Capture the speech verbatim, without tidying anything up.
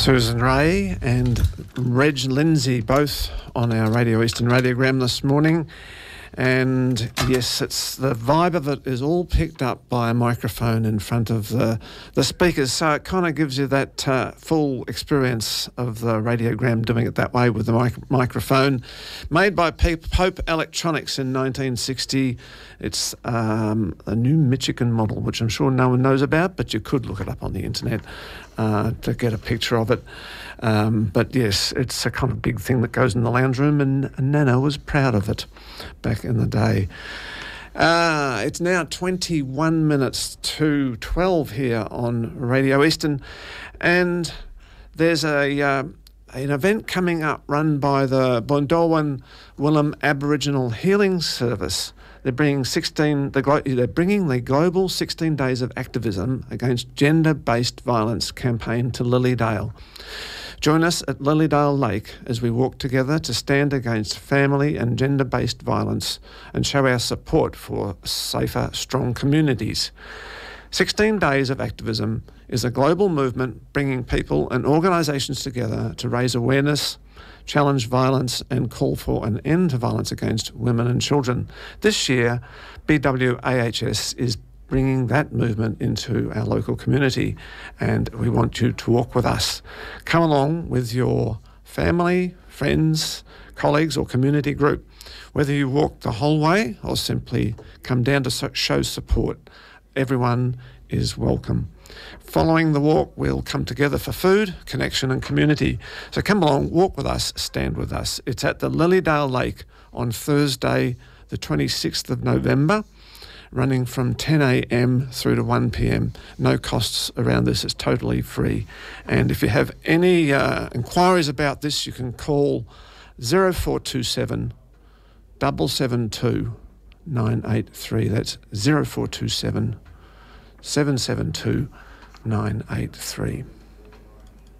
Susan Ray and Reg Lindsay, both on our Radio Eastern radiogram this morning. And yes, it's the vibe of it is all picked up by a microphone in front of the, the speakers. So it kind of gives you that uh, full experience of the radiogram doing it that way with the mic- microphone. Made by P- Pope Electronics in nineteen sixty. It's um, a new Michigan model, which I'm sure no one knows about, but you could look it up on the internet uh, to get a picture of it. Um, but yes, it's a kind of big thing that goes in the lounge room, and, and Nana was proud of it back in the day. Uh, it's now twenty-one minutes to twelve here on Radio Eastern, and there's a uh, an event coming up run by the Bondolwan Willem Aboriginal Healing Service. They're bringing sixteen. The glo- they're bringing the global sixteen days of activism against gender-based violence campaign to Lilydale. Join us at Lilydale Lake as we walk together to stand against family and gender-based violence and show our support for safer, strong communities. sixteen Days of Activism is a global movement bringing people and organisations together to raise awareness, challenge violence and call for an end to violence against women and children. This year, B W A H S is bringing that movement into our local community, and we want you to walk with us. Come along with your family, friends, colleagues or community group. Whether you walk the whole way or simply come down to show support, everyone is welcome. Following the walk, we'll come together for food, connection and community. So come along, walk with us, stand with us. It's at the Lilydale Lake on Thursday, the twenty-sixth of November, running from ten a.m. through to one p.m. No costs around this, it's totally free. And if you have any uh, inquiries about this, you can call zero four two seven, seven seven two, nine eight three. That's zero four two seven, seven seven two, nine eight three.